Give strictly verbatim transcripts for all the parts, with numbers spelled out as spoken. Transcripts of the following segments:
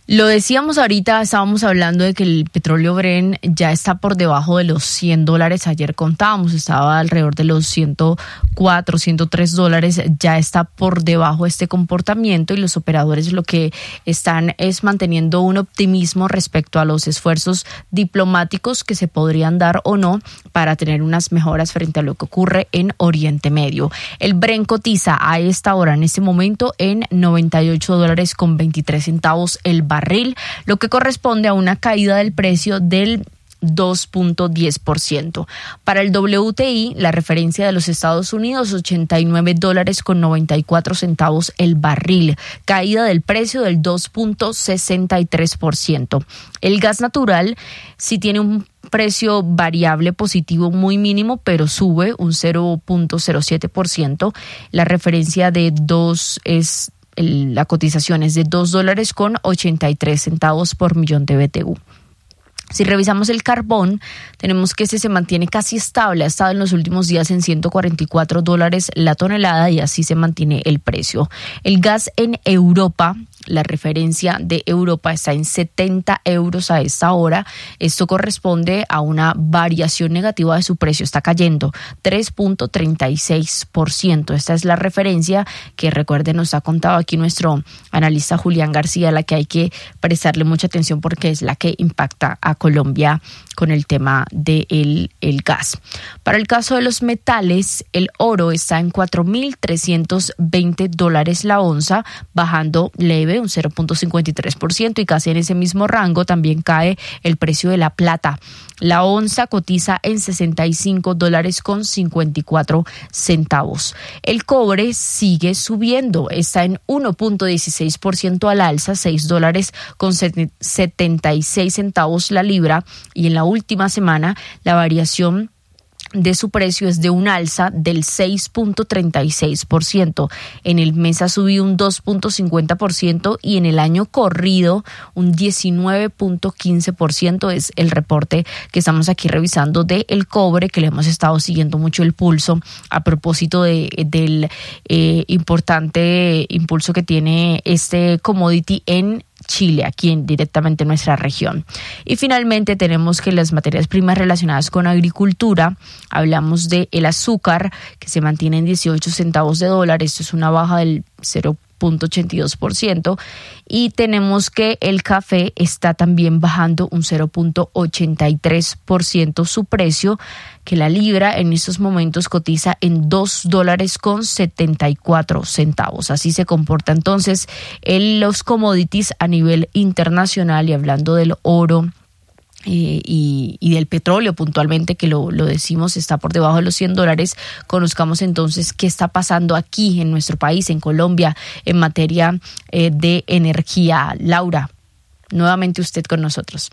Lo decíamos ahorita, estábamos hablando de que el petróleo Brent ya está por debajo de los cien dólares. Ayer contábamos, estaba alrededor de los ciento cuatro, ciento tres dólares. Ya está por debajo este comportamiento y los operadores lo que están es manteniendo un optimismo respecto a los esfuerzos diplomáticos que se podrían dar o no para tener unas mejoras frente a lo que ocurre en Oriente Medio. El Brent cotiza a esta hora, en este momento, en noventa y ocho dólares con veintitrés centavos el barril, lo que corresponde a una caída del precio del dos punto diez por ciento. Para el W T I, la referencia de los Estados Unidos, ochenta y nueve dólares con noventa y cuatro centavos el barril, caída del precio del dos punto sesenta y tres por ciento. El gas natural sí tiene un precio variable positivo muy mínimo, pero sube un cero punto cero siete por ciento. La referencia de dos es la cotización es de dos dólares con ochenta y tres centavos por millón de B T U. Si revisamos el carbón, tenemos que este se mantiene casi estable, ha estado en los últimos días en ciento cuarenta y cuatro dólares la tonelada y así se mantiene el precio. El gas en Europa, la referencia de Europa está en setenta euros a esta hora. Esto corresponde a una variación negativa de su precio, está cayendo tres punto treinta y seis por ciento. Esta es la referencia que, recuerden, nos ha contado aquí nuestro analista Julián García, a la que hay que prestarle mucha atención porque es la que impacta a Colombia con el tema del el gas. Para el caso de los metales, el oro está en cuatro mil trescientos veinte dólares la onza, bajando leve un cero punto cincuenta y tres por ciento, y casi en ese mismo rango también cae el precio de la plata. La onza cotiza en sesenta y cinco dólares con cincuenta y cuatro centavos. El cobre sigue subiendo, está en uno punto dieciséis por ciento al alza, seis dólares con setenta y seis centavos la libra, y en la última semana la variación de su precio es de un alza del seis punto treinta y seis por ciento. En el mes ha subido un dos punto cincuenta por ciento y en el año corrido un diecinueve punto quince por ciento. Es el reporte que estamos aquí revisando de el cobre, que le hemos estado siguiendo mucho el pulso a propósito de, del eh, importante impulso que tiene este commodity en Chile, aquí en, directamente en nuestra región. Y finalmente tenemos que las materias primas relacionadas con agricultura, hablamos de el azúcar, que se mantiene en dieciocho centavos de dólar. Esto es una baja del cero punto ochenta y dos por ciento, y tenemos que el café está también bajando un cero punto ochenta y tres por ciento su precio, que la libra en estos momentos cotiza en dos dólares con setenta y cuatro centavos. Así se comporta entonces en los commodities a nivel internacional, y hablando del oro Eh, y, y del petróleo puntualmente, que lo, lo decimos, está por debajo de los cien dólares. Conozcamos entonces qué está pasando aquí en nuestro país, en Colombia, en materia eh, de energía. Laura, nuevamente usted con nosotros.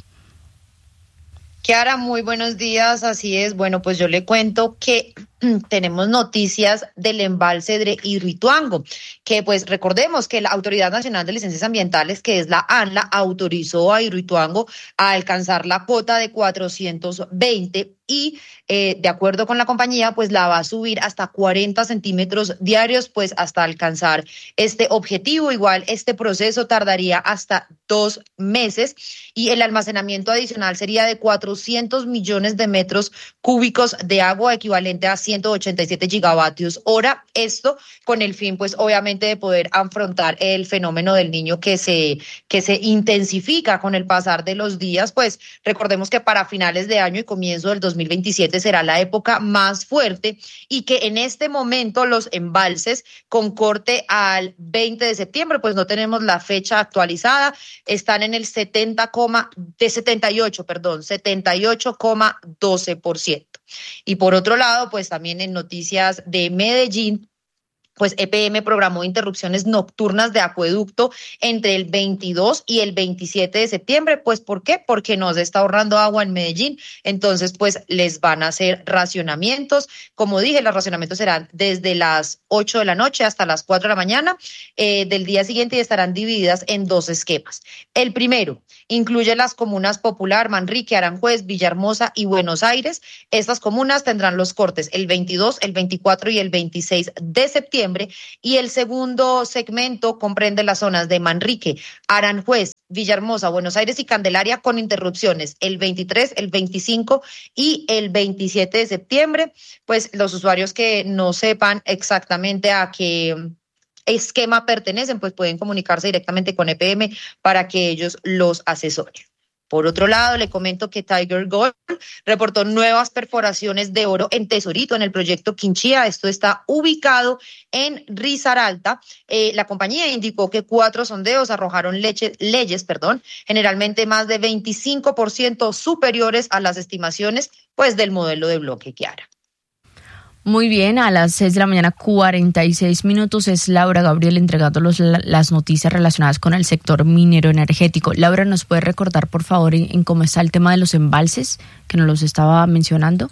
Kiara, muy buenos días, así es. Bueno, pues yo le cuento que tenemos noticias del embalse de Hidroituango, que pues recordemos que la Autoridad Nacional de Licencias Ambientales, que es la ANLA, autorizó a Hidroituango a alcanzar la cuota de cuatrocientos veinte y eh, de acuerdo con la compañía, pues la va a subir hasta cuarenta centímetros diarios, pues hasta alcanzar este objetivo. Igual este proceso tardaría hasta dos meses y el almacenamiento adicional sería de cuatrocientos millones de metros cúbicos de agua, equivalente a ciento ochenta y siete gigavatios hora. Esto con el fin, pues obviamente, de poder afrontar el fenómeno del Niño que se, que se intensifica con el pasar de los días. Pues recordemos que para finales de año y comienzo del dos mil veintisiete será la época más fuerte, y que en este momento los embalses con corte al veinte de septiembre, pues no tenemos la fecha actualizada, están en el setenta, de setenta y ocho, perdón, setenta y ocho coma doce por ciento. Y por otro lado, pues también en noticias de Medellín, pues E P M programó interrupciones nocturnas de acueducto entre el veintidós y el veintisiete de septiembre. Pues, ¿por qué? Porque no se está ahorrando agua en Medellín. Entonces, pues les van a hacer racionamientos. Como dije, los racionamientos serán desde las ocho de la noche hasta las cuatro de la mañana eh, del día siguiente, y estarán divididas en dos esquemas. El primero incluye las comunas Popular, Manrique, Aranjuez, Villahermosa y Buenos Aires. Estas comunas tendrán los cortes el veintidós, el veinticuatro y el veintiséis de septiembre. septiembre, y el segundo segmento comprende las zonas de Manrique, Aranjuez, Villahermosa, Buenos Aires y Candelaria, con interrupciones el veintitrés, el veinticinco y el veintisiete de septiembre. Pues los usuarios que no sepan exactamente a qué esquema pertenecen, pues pueden comunicarse directamente con E P M para que ellos los asesoren. Por otro lado, le comento que Tiger Gold reportó nuevas perforaciones de oro en Tesorito, en el proyecto Quinchía. Esto está ubicado en Risaralda. Eh, la compañía indicó que cuatro sondeos arrojaron leche, leyes, perdón, generalmente más de veinticinco por ciento superiores a las estimaciones, pues, del modelo de bloque Kiara. Muy bien, a las seis de la mañana, cuarenta y seis minutos, es Laura Gabriel entregando los, las noticias relacionadas con el sector minero energético. Laura, ¿nos puede recordar, por favor, en, en cómo está el tema de los embalses, que nos los estaba mencionando?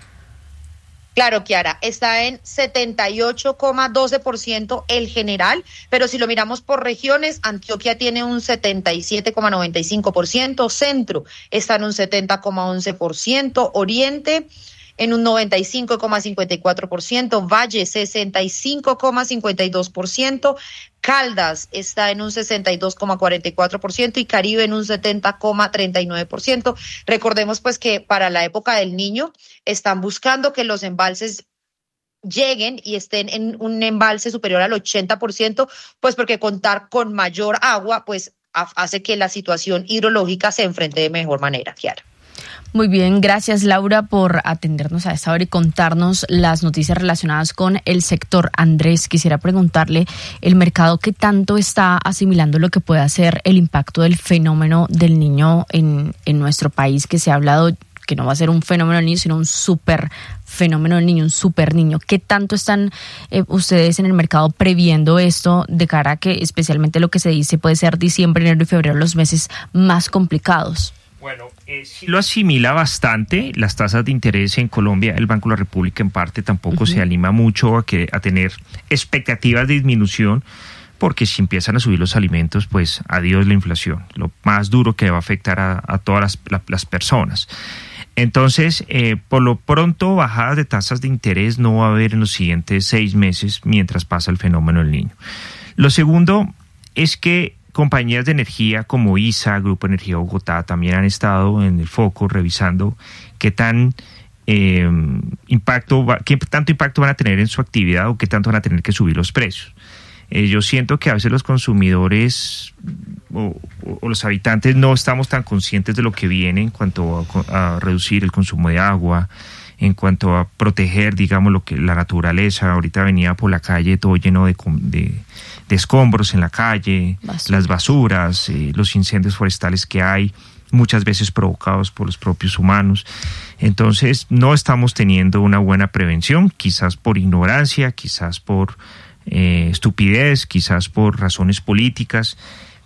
Claro, Kiara, está en setenta y ocho coma doce por ciento el general, pero si lo miramos por regiones, Antioquia tiene un setenta y siete coma noventa y cinco por ciento, Centro está en un setenta coma once por ciento, Oriente en un noventa y cinco coma cincuenta y cuatro por ciento, Valle sesenta y cinco coma cincuenta y dos por ciento, Caldas está en un sesenta y dos coma cuarenta y cuatro por ciento y Caribe en un setenta coma treinta y nueve por ciento. Recordemos pues que para la época del Niño están buscando que los embalses lleguen y estén en un embalse superior al ochenta por ciento, pues porque contar con mayor agua pues hace que la situación hidrológica se enfrente de mejor manera, Kiara. Muy bien, gracias Laura por atendernos a esta hora y contarnos las noticias relacionadas con el sector. Andrés, quisiera preguntarle, ¿el mercado qué tanto está asimilando lo que puede hacer el impacto del fenómeno del niño en, en nuestro país, que se ha hablado que no va a ser un fenómeno del niño, sino un super fenómeno del niño, un super niño? ¿Qué tanto están eh, ustedes en el mercado previendo esto de cara a que especialmente lo que se dice puede ser diciembre, enero y febrero los meses más complicados? Bueno, eh, sí lo asimila bastante. Las tasas de interés en Colombia, el Banco de la República en parte tampoco uh-huh. se anima mucho a, que, a tener expectativas de disminución, porque si empiezan a subir los alimentos, pues adiós la inflación, lo más duro que va a afectar a, a todas las, la, las personas. Entonces, eh, por lo pronto, bajadas de tasas de interés no va a haber en los siguientes seis meses mientras pasa el fenómeno del niño. Lo segundo es que compañías de energía como I S A, Grupo Energía Bogotá, también han estado en el foco revisando qué tan eh, impacto, va, qué tanto impacto van a tener en su actividad o qué tanto van a tener que subir los precios. Eh, yo siento que a veces los consumidores o, o, o los habitantes no estamos tan conscientes de lo que viene en cuanto a, a reducir el consumo de agua, en cuanto a proteger, digamos, lo que la naturaleza. Ahorita venía por la calle todo lleno de, de, de escombros en la calle, Basura. las basuras, eh, los incendios forestales que hay, muchas veces provocados por los propios humanos. Entonces, no estamos teniendo una buena prevención, quizás por ignorancia, quizás por eh, estupidez, quizás por razones políticas,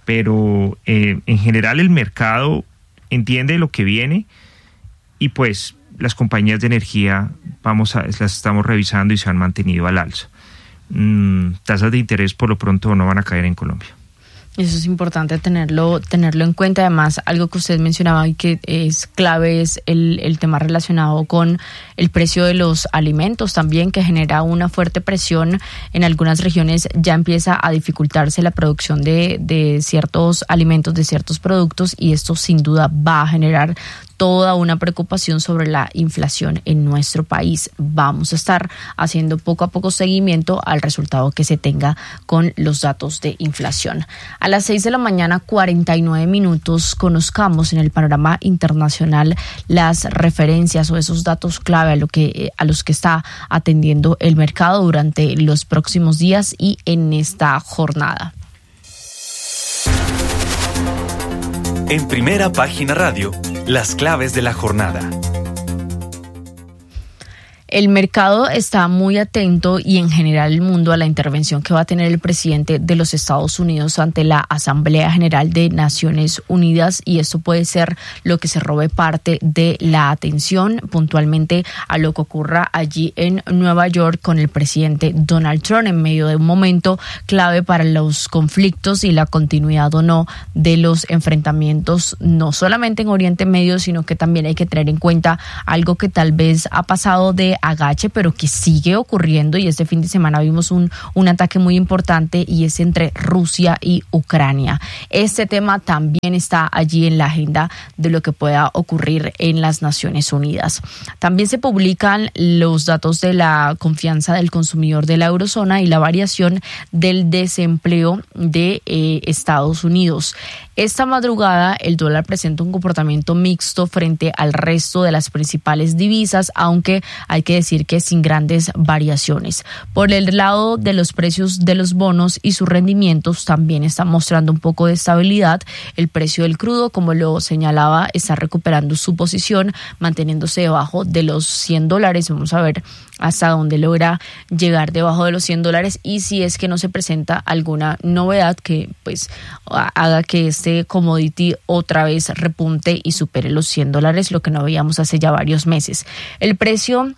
pero eh, en general el mercado entiende lo que viene y pues las compañías de energía vamos a, las estamos revisando y se han mantenido al alza. Mm, tasas de interés por lo pronto no van a caer en Colombia. Eso es importante tenerlo, tenerlo en cuenta. Además, algo que usted mencionaba y que es clave es el, el tema relacionado con el precio de los alimentos también, que genera una fuerte presión. En algunas regiones ya empieza a dificultarse la producción de, de ciertos alimentos, de ciertos productos, y esto sin duda va a generar toda una preocupación sobre la inflación en nuestro país. Vamos a estar haciendo poco a poco seguimiento al resultado que se tenga con los datos de inflación. A las seis de la mañana, cuarenta y nueve minutos, conozcamos en el panorama internacional las referencias o esos datos clave a, lo que, a los que está atendiendo el mercado durante los próximos días y en esta jornada. En Primera Página Radio, las claves de la jornada. El mercado está muy atento y en general el mundo a la intervención que va a tener el presidente de los Estados Unidos ante la Asamblea General de Naciones Unidas, y esto puede ser lo que se robe parte de la atención puntualmente a lo que ocurra allí en Nueva York con el presidente Donald Trump en medio de un momento clave para los conflictos y la continuidad o no de los enfrentamientos, no solamente en Oriente Medio, sino que también hay que tener en cuenta algo que tal vez ha pasado de agache, pero que sigue ocurriendo, y este fin de semana vimos un, un ataque muy importante, y es entre Rusia y Ucrania. Este tema también está allí en la agenda de lo que pueda ocurrir en las Naciones Unidas. También se publican los datos de la confianza del consumidor de la eurozona y la variación del desempleo de eh, Estados Unidos. Esta madrugada el dólar presenta un comportamiento mixto frente al resto de las principales divisas, aunque hay que decir que sin grandes variaciones. Por el lado de los precios de los bonos y sus rendimientos también está mostrando un poco de estabilidad. El precio del crudo, como lo señalaba, está recuperando su posición, manteniéndose debajo de los cien dólares. Vamos a ver hasta dónde logra llegar debajo de los cien dólares, y si es que no se presenta alguna novedad que pues haga que este commodity otra vez repunte y supere los cien dólares, lo que no veíamos hace ya varios meses. El precio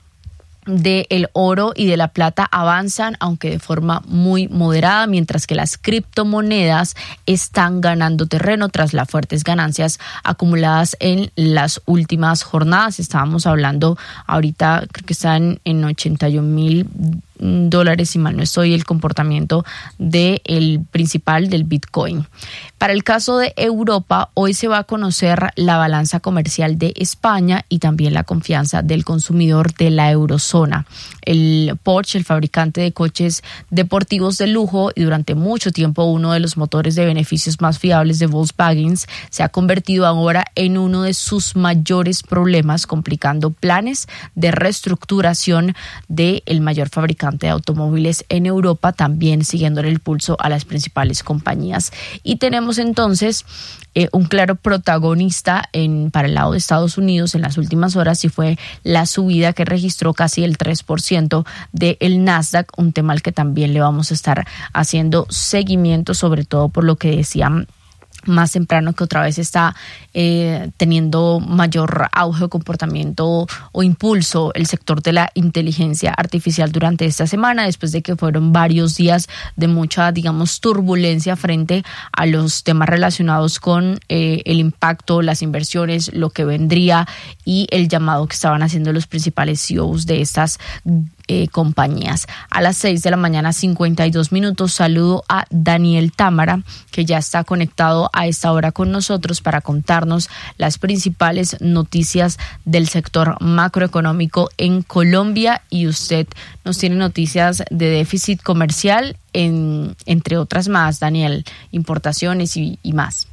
del oro y de la plata avanzan, aunque de forma muy moderada, mientras que las criptomonedas están ganando terreno tras las fuertes ganancias acumuladas en las últimas jornadas. Estábamos hablando ahorita, creo que están en ochenta y un mil dólares, si mal no estoy, el comportamiento del principal del Bitcoin. Para el caso de Europa, hoy se va a conocer la balanza comercial de España y también la confianza del consumidor de la eurozona. El Porsche, el fabricante de coches deportivos de lujo y durante mucho tiempo uno de los motores de beneficios más fiables de Volkswagen, se ha convertido ahora en uno de sus mayores problemas, complicando planes de reestructuración del mayor fabricante de automóviles en Europa, también siguiéndole el pulso a las principales compañías. Y tenemos entonces eh, un claro protagonista en, para el lado de Estados Unidos en las últimas horas, y fue la subida que registró casi el tres por ciento del Nasdaq, un tema al que también le vamos a estar haciendo seguimiento, sobre todo por lo que decían más temprano, que otra vez está eh, teniendo mayor auge o comportamiento o impulso el sector de la inteligencia artificial durante esta semana, después de que fueron varios días de mucha, digamos, turbulencia frente a los temas relacionados con eh, el impacto, las inversiones, lo que vendría y el llamado que estaban haciendo los principales C E Os de estas Eh, compañías. A las seis de la mañana, cincuenta y dos minutos, saludo a Daniel Támara, que ya está conectado a esta hora con nosotros para contarnos las principales noticias del sector macroeconómico en Colombia, y usted nos tiene noticias de déficit comercial, en, entre otras más, Daniel, importaciones y, y más.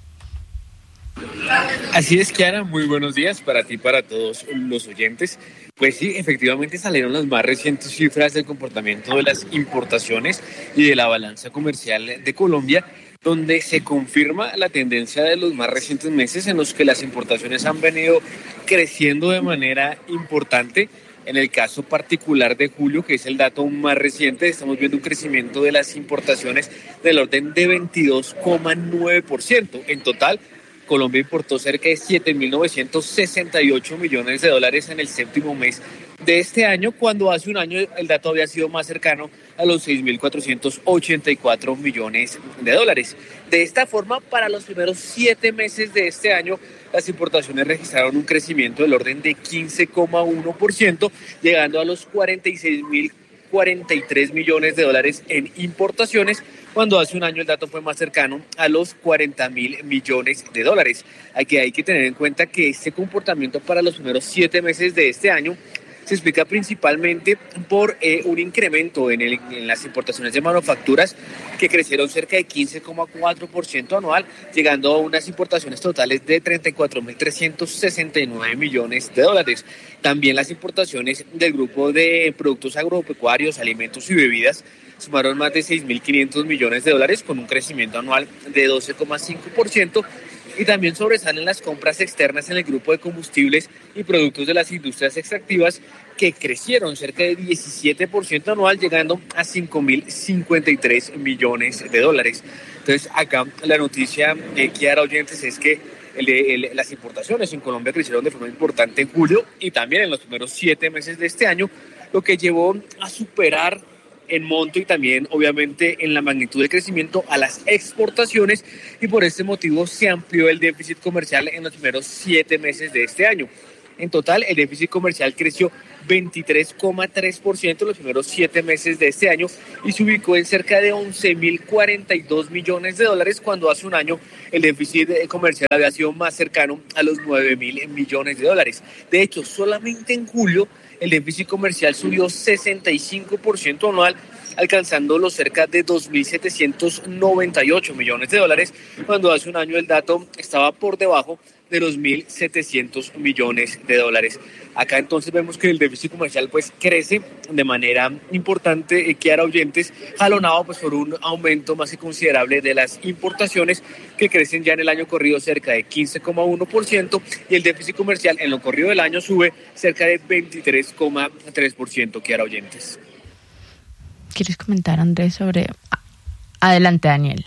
Así es, Kiara, muy buenos días para ti y para todos los oyentes. Pues sí, efectivamente salieron las más recientes cifras del comportamiento de las importaciones y de la balanza comercial de Colombia, donde se confirma la tendencia de los más recientes meses en los que las importaciones han venido creciendo de manera importante. En el caso particular de julio, que es el dato más reciente, estamos viendo un crecimiento de las importaciones del orden de veintidós coma nueve por ciento. En total, Colombia importó cerca de siete mil novecientos sesenta y ocho millones de dólares en el séptimo mes de este año, cuando hace un año el dato había sido más cercano a los seis mil cuatrocientos ochenta y cuatro millones de dólares. De esta forma, para los primeros siete meses de este año, las importaciones registraron un crecimiento del orden de quince coma uno por ciento, llegando a los cuarenta y seis mil cuarenta y tres millones de dólares en importaciones, cuando hace un año el dato fue más cercano a los cuarenta mil millones de dólares. Aquí hay que tener en cuenta que este comportamiento para los primeros siete meses de este año se explica principalmente por eh, un incremento en, el, en las importaciones de manufacturas, que crecieron cerca de quince coma cuatro por ciento anual, llegando a unas importaciones totales de treinta y cuatro mil trescientos sesenta y nueve millones de dólares. También las importaciones del grupo de productos agropecuarios, alimentos y bebidas sumaron más de seis mil quinientos millones de dólares, con un crecimiento anual de doce coma cinco por ciento. Y también sobresalen las compras externas en el grupo de combustibles y productos de las industrias extractivas, que crecieron cerca de diecisiete por ciento anual, llegando a cinco mil cincuenta y tres millones de dólares. Entonces, acá la noticia, eh, Kiara, oyentes, es que el, el, las importaciones en Colombia crecieron de forma importante en julio y también en los primeros siete meses de este año, lo que llevó a superar en monto y también obviamente en la magnitud del crecimiento a las exportaciones, y por este motivo se amplió el déficit comercial en los primeros siete meses de este año. En total, el déficit comercial creció veintitrés coma tres por ciento en los primeros siete meses de este año y se ubicó en cerca de once mil cuarenta y dos millones de dólares, cuando hace un año el déficit comercial había sido más cercano a los nueve mil millones de dólares. De hecho, solamente en julio el déficit comercial subió sesenta y cinco por ciento anual, alcanzando los cerca de dos mil setecientos noventa y ocho millones de dólares, cuando hace un año el dato estaba por debajo de los mil setecientos millones de dólares. Acá entonces vemos que el déficit comercial pues crece de manera importante, eh, Kiara oyentes, jalonado pues por un aumento más que considerable de las importaciones, que crecen ya en el año corrido cerca de quince coma uno por ciento, y el déficit comercial en lo corrido del año sube cerca de veintitrés coma tres por ciento, Kiara oyentes. ¿Quieres comentar, Andrés, sobre...? Adelante, Daniel.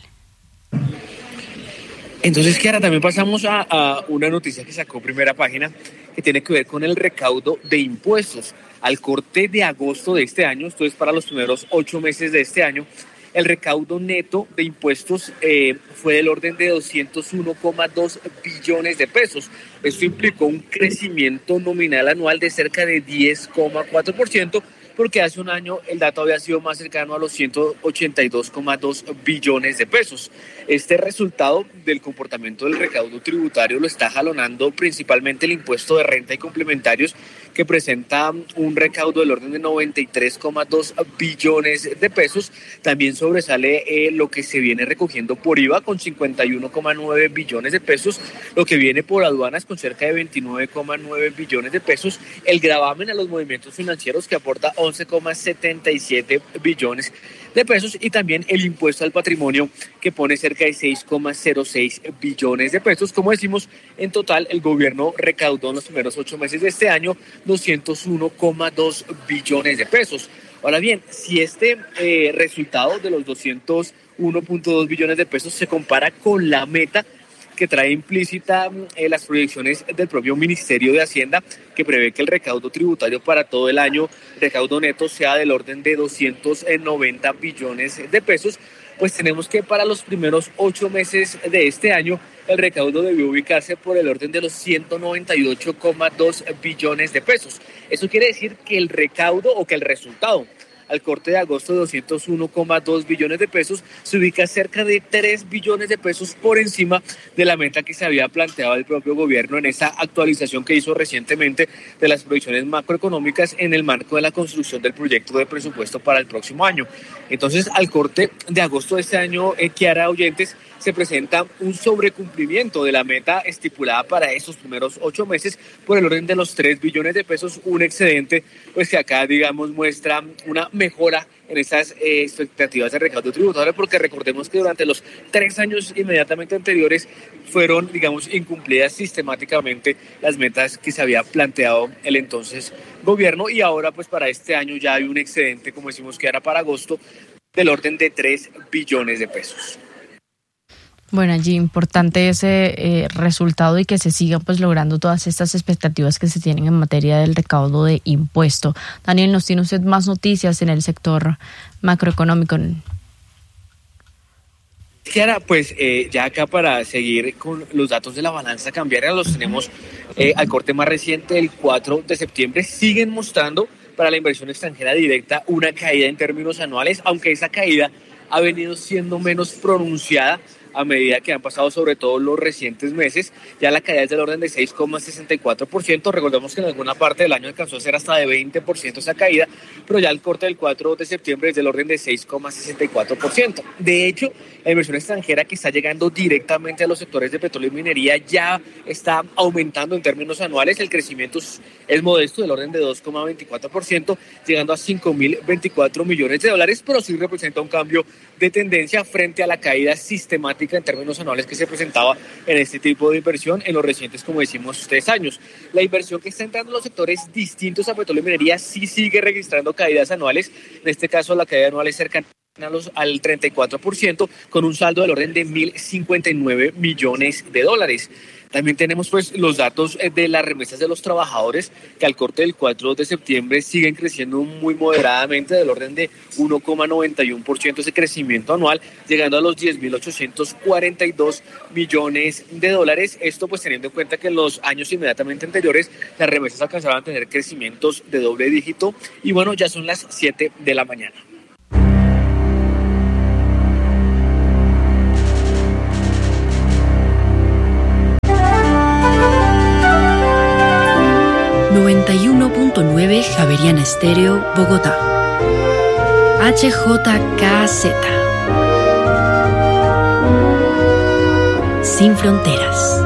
Entonces, Kiara, también pasamos a, a una noticia que sacó Primera Página, que tiene que ver con el recaudo de impuestos. Al corte de agosto de este año, esto es para los primeros ocho meses de este año, el recaudo neto de impuestos eh, fue del orden de doscientos uno coma dos billones de pesos. Esto implicó un crecimiento nominal anual de cerca de diez coma cuatro por ciento, porque hace un año el dato había sido más cercano a los ciento ochenta y dos coma dos billones de pesos. Este resultado del comportamiento del recaudo tributario lo está jalonando principalmente el impuesto de renta y complementarios, que presenta un recaudo del orden de noventa y tres coma dos billones de pesos. También sobresale eh, lo que se viene recogiendo por I V A con cincuenta y uno coma nueve billones de pesos, lo que viene por aduanas con cerca de veintinueve coma nueve billones de pesos, el gravamen a los movimientos financieros que aporta once coma setenta y siete billones de pesos, y también el impuesto al patrimonio, que pone cerca de seis coma cero seis billones de pesos. Como decimos, en total el gobierno recaudó en los primeros ocho meses de este año doscientos uno coma dos billones de pesos. Ahora bien, si este eh, resultado de los doscientos uno coma dos billones de pesos se compara con la meta que trae implícita eh, las proyecciones del propio Ministerio de Hacienda, que prevé que el recaudo tributario para todo el año, recaudo neto, sea del orden de doscientos noventa billones de pesos, pues tenemos que para los primeros ocho meses de este año el recaudo debió ubicarse por el orden de los ciento noventa y ocho coma dos billones de pesos. Eso quiere decir que el recaudo o que el resultado al corte de agosto de doscientos uno coma dos billones de pesos se ubica cerca de tres billones de pesos por encima de la meta que se había planteado el propio gobierno en esa actualización que hizo recientemente de las proyecciones macroeconómicas en el marco de la construcción del proyecto de presupuesto para el próximo año. Entonces, al corte de agosto de este año, eh, Kiara oyentes, se presenta un sobrecumplimiento de la meta estipulada para esos primeros ocho meses por el orden de los tres billones de pesos, un excedente pues que acá, digamos, muestra una mejora en esas eh, expectativas de recaudo tributario, porque recordemos que durante los tres años inmediatamente anteriores fueron, digamos, incumplidas sistemáticamente las metas que se había planteado el entonces gobierno, y ahora pues para este año ya hay un excedente, como decimos, que era para agosto, del orden de tres billones de pesos. Bueno, allí importante ese eh, resultado y que se sigan pues logrando todas estas expectativas que se tienen en materia del recaudo de impuesto. Daniel, ¿nos tiene usted más noticias en el sector macroeconómico? Kiara, pues eh, ya acá para seguir con los datos de la balanza cambiaria, los tenemos eh, al corte más reciente del cuatro de septiembre, siguen mostrando para la inversión extranjera directa una caída en términos anuales, aunque esa caída ha venido siendo menos pronunciada a medida que han pasado sobre todo los recientes meses. Ya la caída es del orden de seis coma sesenta y cuatro por ciento, recordemos que en alguna parte del año alcanzó a ser hasta de veinte por ciento esa caída, pero ya el corte del cuatro de septiembre es del orden de seis coma sesenta y cuatro por ciento. De hecho, la inversión extranjera que está llegando directamente a los sectores de petróleo y minería ya está aumentando en términos anuales. El crecimiento es modesto, del orden de dos coma veinticuatro por ciento, llegando a cinco mil veinticuatro millones de dólares, pero sí representa un cambio de tendencia frente a la caída sistemática en términos anuales que se presentaba en este tipo de inversión en los recientes, como decimos, tres años. La inversión que está entrando en los sectores distintos a petróleo y minería sí sigue registrando caídas anuales. En este caso, la caída anual es cercana al treinta y cuatro por ciento con un saldo del orden de mil cincuenta y nueve millones de dólares. También tenemos pues los datos de las remesas de los trabajadores que al corte del cuatro de septiembre siguen creciendo muy moderadamente del orden de uno coma noventa y uno por ciento ese crecimiento anual, llegando a los diez mil ochocientos cuarenta y dos millones de dólares. Esto pues teniendo en cuenta que en los años inmediatamente anteriores las remesas alcanzaban a tener crecimientos de doble dígito. Y bueno, ya son las siete de la mañana. noventa y uno punto nueve Javeriana Estéreo, Bogotá. H J K Z. Sin fronteras.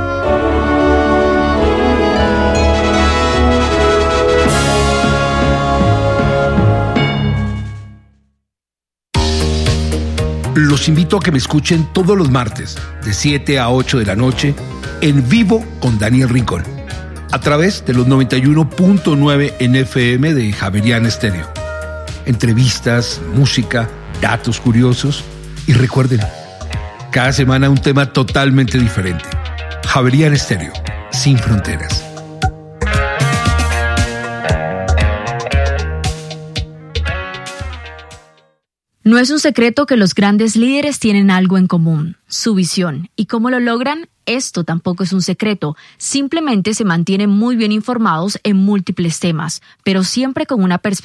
Los invito a que me escuchen todos los martes, de siete a ocho de la noche, en vivo con Daniel Rincón, a través de los noventa y uno punto nueve en F M de Javeriana Estéreo. Entrevistas, música, datos curiosos y recuerden, cada semana un tema totalmente diferente. Javeriana Estéreo, sin fronteras. No es un secreto que los grandes líderes tienen algo en común, su visión. ¿Y cómo lo logran? Esto tampoco es un secreto. Simplemente se mantienen muy bien informados en múltiples temas, pero siempre con una perspectiva